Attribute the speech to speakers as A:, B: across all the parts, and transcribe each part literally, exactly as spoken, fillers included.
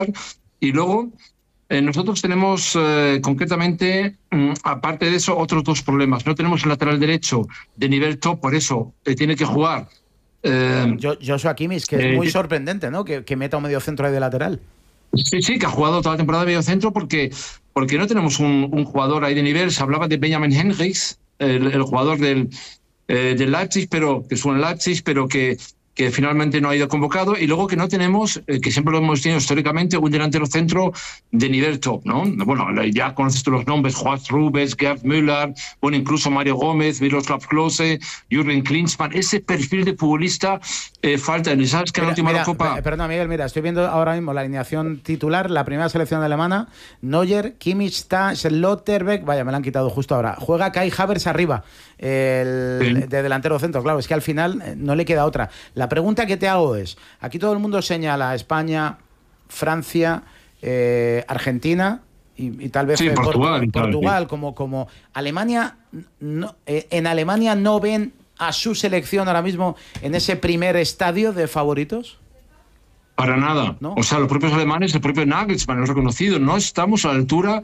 A: Y luego eh, nosotros tenemos eh, concretamente, mm, aparte de eso, otros dos problemas. No tenemos el lateral derecho de nivel top, por eso eh, tiene que jugar.
B: Eh, Joshua Kimmich, que es eh, muy sorprendente, ¿no? Que, que meta un medio centro ahí de lateral.
A: Sí, sí, que ha jugado toda la temporada de medio centro porque, porque no tenemos un, un jugador ahí de nivel. Se hablaba de Benjamin Henrichs, el, el jugador del, eh, del Leipzig, pero que suena Leipzig, pero que, que finalmente no ha ido convocado, y luego que no tenemos, eh, que siempre lo hemos tenido históricamente, un delantero centro de nivel top, ¿no? Bueno, ya conoces tú los nombres, Juan Rubens, Gerd Müller, bueno, incluso Mario Gómez, Miroslav Klose, Jürgen Klinsmann. Ese perfil de futbolista eh, falta. ¿Y sabes que en la última
B: mira,
A: Copa?
B: Eh, perdona, Miguel, mira, estoy viendo ahora mismo la alineación titular, la primera selección alemana: Neuer, Kimmich, Tah, Schlotterbeck, vaya, me la han quitado justo ahora. Juega Kai Havertz arriba, el sí. de delantero centro. Claro, es que al final no le queda otra. La pregunta que te hago es, aquí todo el mundo señala España, Francia, eh, Argentina y, y tal vez
A: sí,
B: eh,
A: Portugal,
B: Portugal, Portugal como, como Alemania. No, eh, en Alemania no ven a su selección ahora mismo en ese primer estadio de favoritos.
A: Para nada. ¿No? O sea, los propios alemanes, el propio Nagelsmann lo ha reconocido, no estamos a la altura,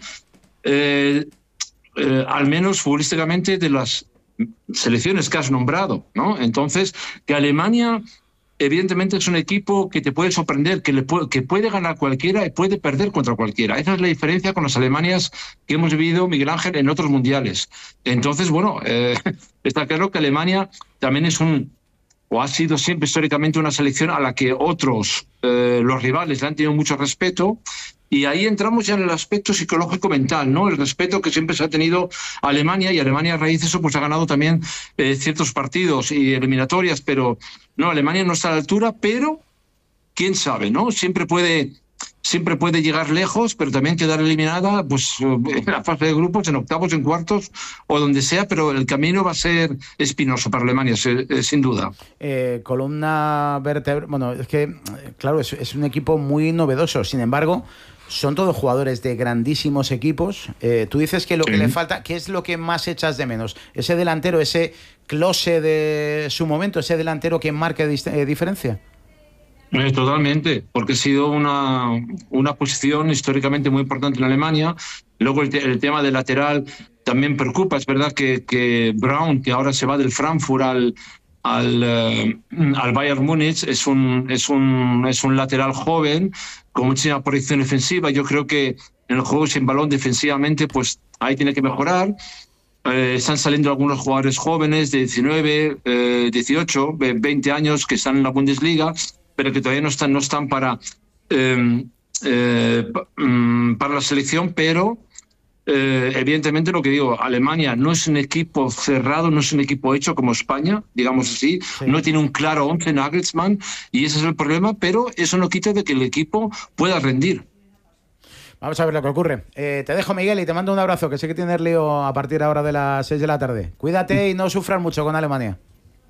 A: eh, eh, al menos futbolísticamente, de las selecciones que has nombrado, ¿no? Entonces, que Alemania evidentemente es un equipo que te puede sorprender, que, le puede, que puede ganar cualquiera y puede perder contra cualquiera. Esa es la diferencia con las Alemanias que hemos vivido, Miguel Ángel, en otros mundiales. Entonces, bueno, eh, está claro que Alemania también es un, o ha sido siempre históricamente una selección a la que otros, eh, los rivales, le han tenido mucho respeto. Y ahí entramos ya en el aspecto psicológico mental, ¿no? El respeto que siempre se ha tenido a Alemania, y Alemania a raíz de eso pues ha ganado también eh, ciertos partidos y eliminatorias, pero no, Alemania no está a la altura, pero quién sabe, ¿no? Siempre puede, siempre puede llegar lejos, pero también quedar eliminada pues en la fase de grupos, en octavos, en cuartos o donde sea, pero el camino va a ser espinoso para Alemania, sin duda.
B: Eh, columna vertebral, bueno, es que, claro, es, es un equipo muy novedoso, sin embargo, son todos jugadores de grandísimos equipos. Eh, tú dices que lo sí. que le falta, ¿qué es lo que más echas de menos? Ese delantero, ese Klose de su momento, ese delantero que marca dis- eh, diferencia.
A: Eh, totalmente, porque ha sido una, una posición históricamente muy importante en Alemania. Luego el, te- el tema del lateral también preocupa. Es verdad que, que Braun, que ahora se va del Frankfurt al, al, uh, al Bayern Múnich, es un, es, un, es un lateral joven con mucha proyección defensiva. Yo creo que en el juego sin balón defensivamente, pues ahí tiene que mejorar. Eh, están saliendo algunos jugadores jóvenes de diecinueve, eh, dieciocho, veinte años que están en la Bundesliga, pero que todavía no están, no están para, eh, eh, para la selección, pero eh, evidentemente lo que digo, Alemania no es un equipo cerrado, no es un equipo hecho como España, digamos así, sí. no tiene un claro once Nagelsmann, y ese es el problema, pero eso no quita de que el equipo pueda rendir.
B: Vamos a ver lo que ocurre. Eh, te dejo, Miguel, y te mando un abrazo, que sé que tienes lío a partir ahora de las seis de la tarde. Cuídate y no sufras mucho con Alemania.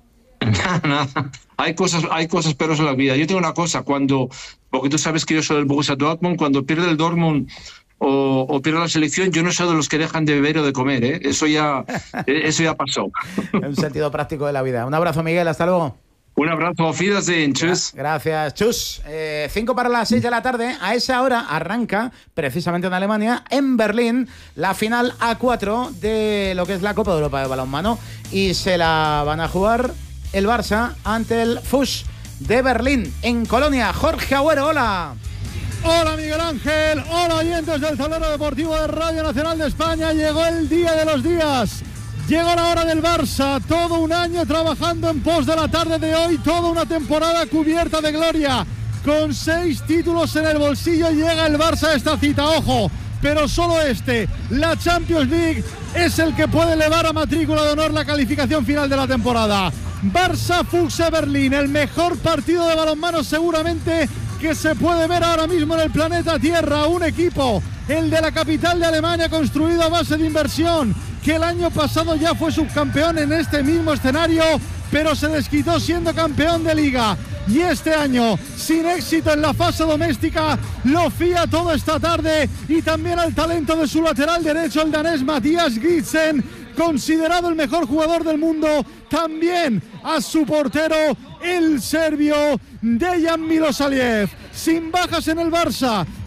A: Nada, nada. Hay cosas, hay cosas peores en la vida. Yo tengo una cosa, cuando, porque tú sabes que yo soy del Borussia Dortmund, cuando pierde el Dortmund o, o pierde la selección, yo no soy de los que dejan de beber o de comer, ¿eh? Eso ya, eso ya pasó.
B: Un sentido práctico de la vida. Un abrazo, Miguel, hasta luego.
A: Un abrazo, auf Wiedersehen, tschüss.
B: Gracias, tschüss. Eh, cinco para las seis de la tarde. A esa hora arranca, precisamente en Alemania, en Berlín, la final A cuatro de lo que es la Copa de Europa de balonmano. Y se la van a jugar el Barça ante el F U S de Berlín, en Colonia. Jorge Agüero, hola.
C: Hola Miguel Ángel, hola oyentes del Tablero Deportivo de Radio Nacional de España. Llegó el día de los días. Llegó la hora del Barça, todo un año trabajando en pos de la tarde de hoy, toda una temporada cubierta de gloria. Con seis títulos en el bolsillo llega el Barça a esta cita, ojo, pero solo este, la Champions League, es el que puede elevar a matrícula de honor la calificación final de la temporada. Barça F U S Berlín, el mejor partido de balonmano seguramente que se puede ver ahora mismo en el planeta Tierra. Un equipo, el de la capital de Alemania, construido a base de inversión, que el año pasado ya fue subcampeón en este mismo escenario, pero se desquitó siendo campeón de liga. Y este año, sin éxito en la fase doméstica, lo fía todo esta tarde, y también al talento de su lateral derecho, el danés Matías Gritsen, considerado el mejor jugador del mundo, también a su portero, el serbio Dejan Milosavljević. sin bajas en el Barça.